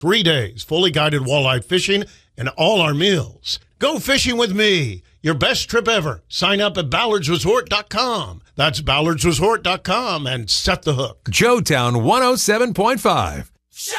3 days, fully guided walleye fishing, and all our meals. Go fishing with me. Your best trip ever. Sign up at ballardsresort.com. That's ballardsresort.com and set the hook. Joetown 107.5.